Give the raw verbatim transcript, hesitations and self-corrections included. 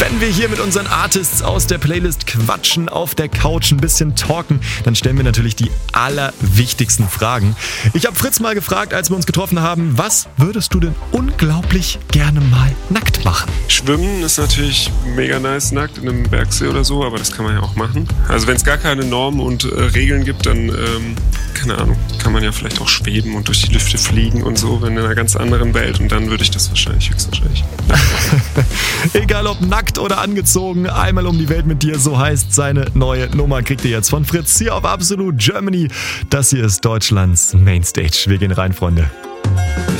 Wenn wir hier mit unseren Artists aus der Playlist quatschen, auf der Couch ein bisschen talken, dann stellen wir natürlich die allerwichtigsten Fragen. Ich habe Fritz mal gefragt, als wir uns getroffen haben, was würdest du denn unglaublich gerne mal nackt machen? Schwimmen ist natürlich mega nice nackt in einem Bergsee oder so, aber das kann man ja auch machen. Also wenn es gar keine Normen und äh, Regeln gibt, dann, ähm, keine Ahnung, kann man ja vielleicht auch schweben und durch die Lüfte fliegen und so, wenn in einer ganz anderen Welt, und dann würde ich das wahrscheinlich, höchstwahrscheinlich. Egal ob nackt oder angezogen, einmal um die Welt mit dir, so heißt seine neue Nummer, kriegt ihr jetzt von Fritz hier auf Absolute Germany. Das hier ist Deutschlands Mainstage. Wir gehen rein, Freunde.